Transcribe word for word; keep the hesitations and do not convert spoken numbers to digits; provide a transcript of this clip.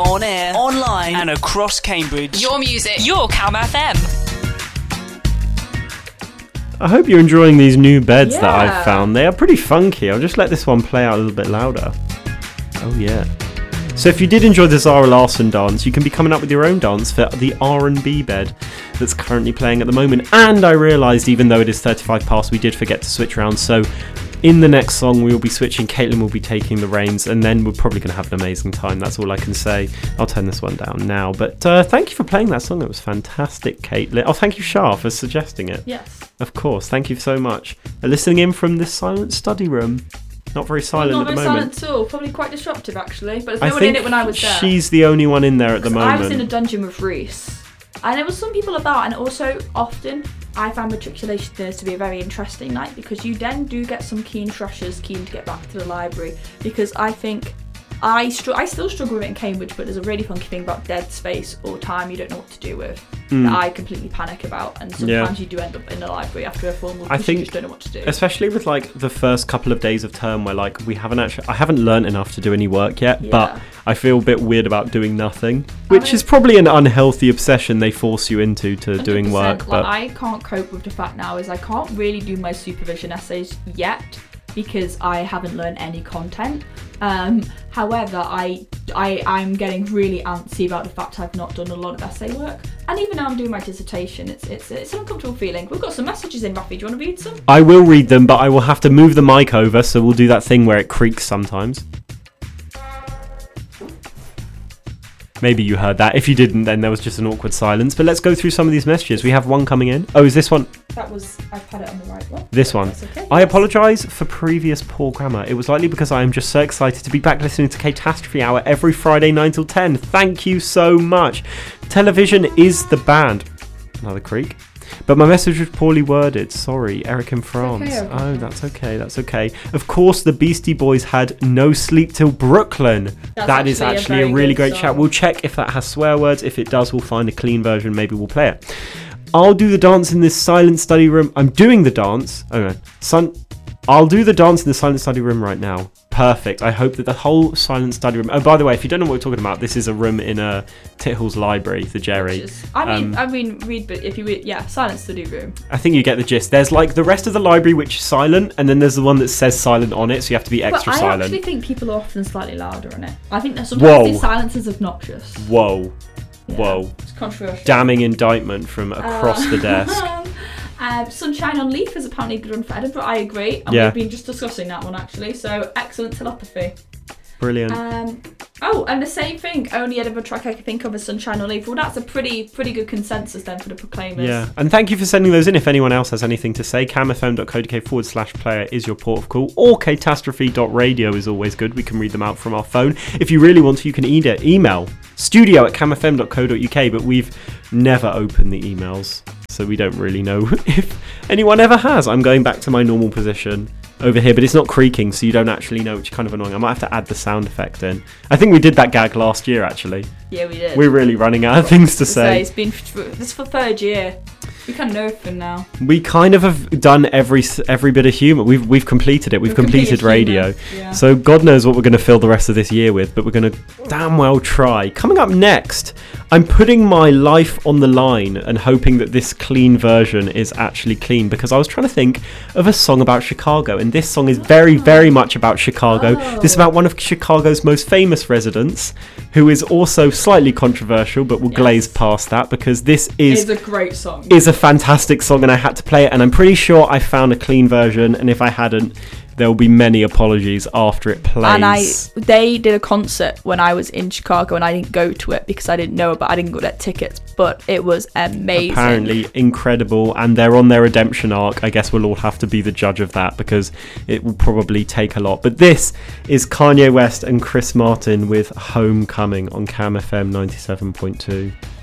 On air, online, and across Cambridge. Your music, your Cam F M. I hope you're enjoying these new beds Yeah. that I've found. They are pretty funky. I'll just let this one play out a little bit louder. Oh yeah. So if you did enjoy the Zara Larsson dance, you can be coming up with your own dance for the R and B bed that's currently playing at the moment. And I realised, even though it is thirty-five past, we did forget to switch around. So in the next song, we will be switching. Caitlin will be taking the reins, and then we're probably going to have an amazing time. That's all I can say. I'll turn this one down now. But uh, thank you for playing that song. It was fantastic, Caitlin. Oh, thank you, Shah, for suggesting it. Yes. Of course. Thank you so much. Uh, listening in from this silent study room. Not very silent Not at the very moment. silent at all. Probably quite disruptive, actually. But there's I no one in think it when I was there. she's the only one in there at the 'Cause moment. I was in a dungeon with Reese. And there were some people about, and also often I found Matriculation Dinners to be a very interesting night because you then do get some keen thrashers keen to get back to the library, because I think I str- I still struggle with it in Cambridge, but there's a really funky thing about dead space or time you don't know what to do with Mm. that I completely panic about, and sometimes Yeah. you do end up in the library after a formal I because think, you just don't know what to do. especially with like the first couple of days of term where like we haven't actually, I haven't learned enough to do any work yet, Yeah. but I feel a bit weird about doing nothing, which mean- is probably an unhealthy obsession they force you into to doing one hundred work. percent. But Like, I can't cope with the fact now is I can't really do my supervision essays yet because I haven't learned any content. Um, however, I, I, I'm getting really antsy about the fact I've not done a lot of essay work. And even now I'm doing my dissertation, it's it's it's an uncomfortable feeling. We've got some messages in, Rafi. Do you want to read some? I will read them, but I will have to move the mic over, so we'll do that thing where it creaks sometimes. Maybe you heard that. If you didn't, then there was just an awkward silence. But let's go through some of these messages. We have one coming in. Oh, is this one? That was, I've had it on the right one. This one. That's okay. I Yes. apologise for previous poor grammar. It was likely because I am just so excited to be back listening to Catastrophe Hour every Friday nine till ten. Thank you so much. Television is the band. Another creak. But my message was poorly worded. Sorry, Eric in France. okay, Eric in oh, France. that's okay. That's okay. Of course, the Beastie Boys had No Sleep Till Brooklyn. That's That is actually a actually a, very really good great song. shout. We'll check if that has swear words. If it does, we'll find a clean version. Maybe we'll play it. I'll do the dance in this silent study room. I'm doing the dance. Oh no, son. I'll do the dance in the silent study room right now. Perfect. I hope that the whole silent study room. Oh, by the way, if you don't know what we're talking about, this is a room in a Tithall's library, the Jerry. Which is- I mean, Um, I mean, read, but if you read, yeah, silent study room. I think you get the gist. There's like the rest of the library which is silent, and then there's the one that says silent on it, so you have to be extra but I silent. actually think people are often slightly louder on it. I think that sometimes Whoa. the silence is obnoxious. Whoa. Yeah, Whoa. It's controversial. Damning indictment from across Uh, the desk. um, Sunshine on Leaf is apparently a good one for Edinburgh. I agree. And Yeah. we've been just discussing that one actually. So excellent telepathy. Brilliant. Um, oh, and the same thing. Only Edinburgh track I can think of is Sunshine on Leaf. Well, that's a pretty pretty good consensus then for the Proclaimers. Yeah, and thank you for sending those in. If anyone else has anything to say, camfm.co.uk forward slash player is your port of call, or catastrophe dot radio is always good. We can read them out from our phone. If you really want to, you can e- email studio at camfm.co.uk, but we've never opened the emails, so we don't really know if anyone ever has. I'm going back to my normal position over here, but it's not creaking, so you don't actually know, which is kind of annoying. I might have to add the sound effect in. I think we did that gag last year, actually. Yeah, we did. We're really running out of things to So say. it's been this is for third year. We kind of know everything now. We kind of have done every every bit of humour. We've we've completed it. We've, We've completed, completed radio. humour, yeah. So God knows what we're going to fill the rest of this year with, but we're going to damn well try. Coming up next, I'm putting my life on the line and hoping that this clean version is actually clean, because I was trying to think of a song about Chicago, and this song is very, very much about Chicago. Oh. This is about one of Chicago's most famous residents, who is also slightly controversial, but we'll Yes. glaze past that, because this is It's a great song. is a fantastic song, and I had to play it, and I'm pretty sure I found a clean version, and if I hadn't, there will be many apologies after it plays. And I, they did a concert when I was in Chicago, and I didn't go to it because I didn't know about. I didn't get tickets, but it was amazing. Apparently incredible, and they're on their redemption arc. I guess we'll all have to be the judge of that, because it will probably take a lot. But this is Kanye West and Chris Martin with Homecoming on Cam F M ninety-seven point two.